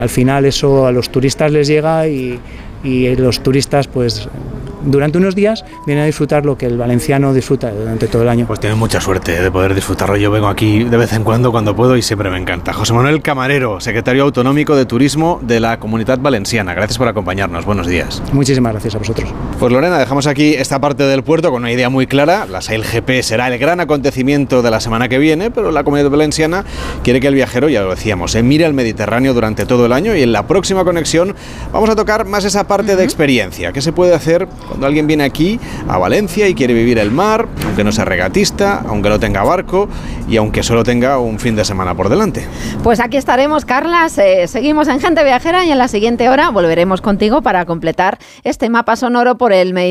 Al final eso a los turistas les llega y los turistas pues durante unos días vienen a disfrutar lo que el valenciano disfruta durante todo el año. Pues tienen mucha suerte de poder disfrutarlo. Yo vengo aquí de vez en cuando puedo y siempre me encanta. José Manuel Camarero, secretario autonómico de Turismo de la Comunidad Valenciana. Gracias por acompañarnos. Buenos días. Muchísimas gracias a vosotros. Pues Lorena, dejamos aquí esta parte del puerto con una idea muy clara. La SailGP será el gran acontecimiento de la semana que viene, pero la Comunidad Valenciana quiere que el viajero, ya lo decíamos, mire al Mediterráneo durante todo el año, y en la próxima conexión vamos a tocar más esa parte de experiencia. ¿Qué se puede hacer cuando alguien viene aquí a Valencia y quiere vivir el mar, aunque no sea regatista, aunque no tenga barco y aunque solo tenga un fin de semana por delante? Pues aquí estaremos, Carla. Seguimos en Gente Viajera y en la siguiente hora volveremos contigo para completar este mapa sonoro por el Mediterráneo.